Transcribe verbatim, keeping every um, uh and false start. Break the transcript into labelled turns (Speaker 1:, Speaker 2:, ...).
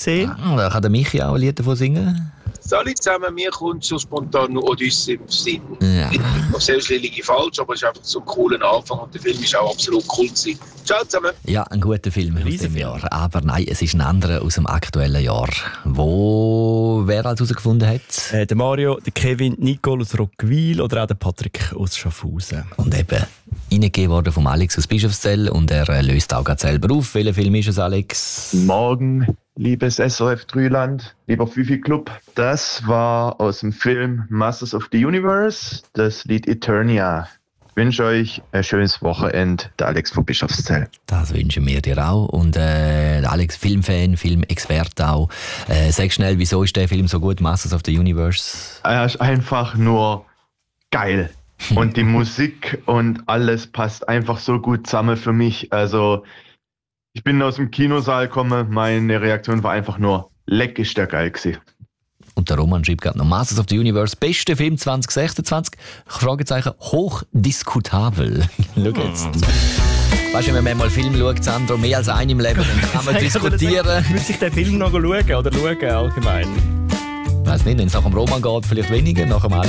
Speaker 1: Odyssee.
Speaker 2: Ah, da kann der Michi auch ein Lied davon singen.
Speaker 3: Salut zusammen, mir kommt so spontan nur Odyssee im Sinn.
Speaker 2: Ja.
Speaker 3: Selbstverständlich liege ich falsch, aber es ist einfach so ein cooler Anfang und der Film ist auch absolut cool gewesen. Ciao zusammen.
Speaker 2: Ja, ein guter Film aus dem Jahr. Aber nein, es ist ein anderer aus dem aktuellen Jahr. Wo wer alles herausgefunden hat?
Speaker 1: Äh, der Mario, der Kevin, Nicole aus Roggwil oder auch der Patrick aus Schaffhausen.
Speaker 2: Und eben reingegeben worden vom Alex aus Bischofszell und er äh, löst auch gerade selber auf. Welcher Film ist es, Alex?
Speaker 4: Morgen, liebes S R F Drüland, lieber Fifi Club. Das war aus dem Film Masters of the Universe, das Lied Eternia. Ich wünsche euch ein schönes Wochenende, der Alex von Bischofszell.
Speaker 2: Das wünschen wir dir auch. Und äh, der Alex, Filmfan, Filmexperte auch. Äh, sag schnell, wieso ist der Film so gut, Masters of the Universe?
Speaker 4: Er ist einfach nur geil. Und die Musik und alles passt einfach so gut zusammen für mich. Also ich bin aus dem Kinosaal gekommen, meine Reaktion war einfach nur, leck ist der geil gewesen.
Speaker 2: Und der Roman schreibt gerade noch Masters of the Universe, bester Film zwanzig sechsundzwanzig, Fragezeichen, hochdiskutabel. Schau jetzt. Weißt du, wenn man einmal Film schaut, Sandro, mehr als einen im Leben, dann kann man diskutieren.
Speaker 1: Müsste ich den Film noch schauen oder schauen allgemein?
Speaker 2: Ich weiss nicht, wenn es nach dem Roman geht, vielleicht weniger, nach dem